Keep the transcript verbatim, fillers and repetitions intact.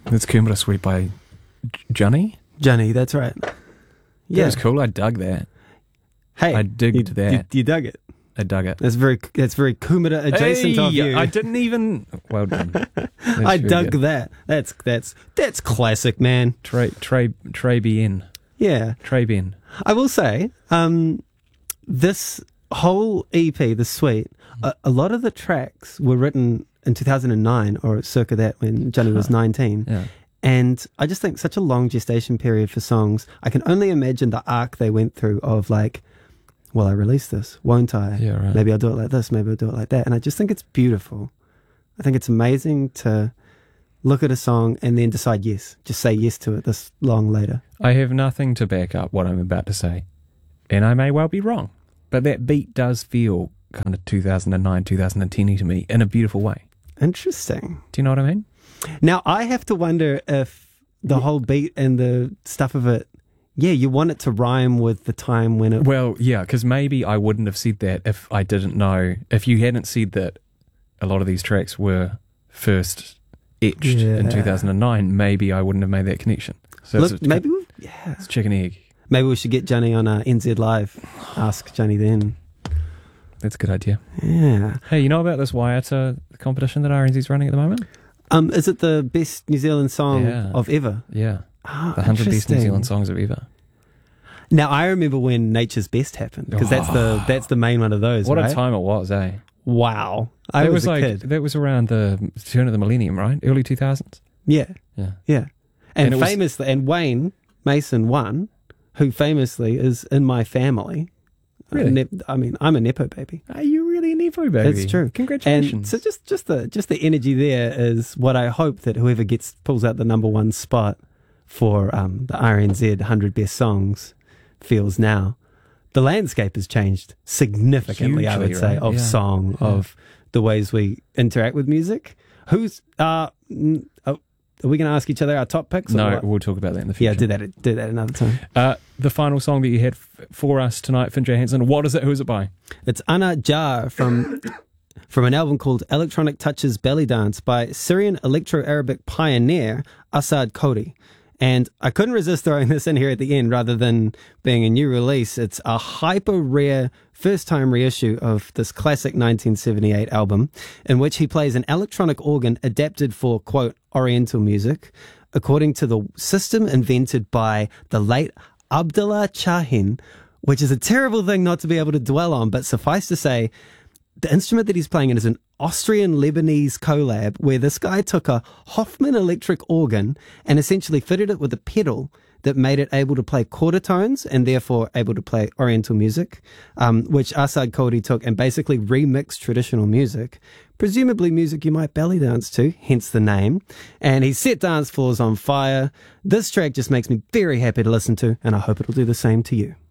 It's Kumara Sweet by J- Johnny. Johnny, that's right. Yeah, that was cool. I dug that. Hey, I digged you, that. You, you dug it. I dug it. That's very that's very Kumara adjacent hey, of you. I didn't even. Well done. I dug good. that. That's that's that's classic, man. Trey Trey Trey Bien. Yeah, Trey Bien. I will say, um, this whole E P, the suite, a, a lot of the tracks were written in two thousand nine or circa that when Johnny was nineteen. Yeah. And I just think such a long gestation period for songs. I can only imagine the arc they went through of like, well, I released this, won't I? Yeah, right. Maybe I'll do it like this, maybe I'll do it like that. And I just think it's beautiful. I think it's amazing to look at a song and then decide yes, just say yes to it this long later. I have nothing to back up what I'm about to say, and I may well be wrong, but that beat does feel kind of two thousand nine, two thousand ten to me in a beautiful way. Interesting. Do you know what I mean? Now, I have to wonder if the whole beat and the stuff of it, yeah, you want it to rhyme with the time when it... Well, yeah, because maybe I wouldn't have said that if I didn't know, if you hadn't said that a lot of these tracks were first etched Yeah. in two thousand nine, maybe I wouldn't have made that connection. So Look, it's a, maybe, we, yeah. it's chicken egg. Maybe we should get Johnny on uh, N Z Live. Ask Johnny then. That's a good idea. Yeah. Hey, you know about this Waiata competition that R N Z's running at the moment? Um, is it the best New Zealand song Yeah. of ever? Yeah. Oh, The one hundred Best New interesting. Zealand Songs of Ever. Now, I remember when Nature's Best happened, because that's the that's the main one of those, What right? a time it was, eh? Wow. I That was, was, a like kid. that was around the turn of the millennium, right? Early two thousands. Yeah, Yeah. yeah. And, And it was- famously, and Wayne Mason won, who famously is in my family. Really? Uh, nep- I mean, I'm a Nepo baby. Are you really a Nepo baby? That's true. Congratulations. And so just, just the just the energy there is what I hope that whoever gets pulls out the number one spot for um, the R N Z one hundred Best Songs feels now. The landscape has changed significantly, I would Hugely, say, right? of Yeah. song, Yeah. of the ways we interact with music. Who's uh, n- oh, are we going to ask each other our top picks? or no, what? we'll talk about that in the future. Yeah, do that. Do that another time. Uh, the final song that you had f- for us tonight, Finjay Hansen. What is it? Who is it by? It's Ana Jar from from an album called Electronic Touches Belly Dance by Syrian Electro-Arabic pioneer Asad Kodi. And I couldn't resist throwing this in here at the end rather than being a new release. It's a hyper rare first time reissue of this classic nineteen seventy-eight album in which he plays an electronic organ adapted for, quote, Oriental music, according to the system invented by the late Abdullah Chahin, which is a terrible thing not to be able to dwell on, but suffice to say, the instrument that he's playing in is an Austrian-Lebanese collab where this guy took a Hoffman electric organ and essentially fitted it with a pedal that made it able to play quarter tones and therefore able to play Oriental music, um, which Asad Kodi took and basically remixed traditional music, presumably music you might belly dance to, hence the name. And he set dance floors on fire. This track just makes me very happy to listen to, and I hope it'll do the same to you.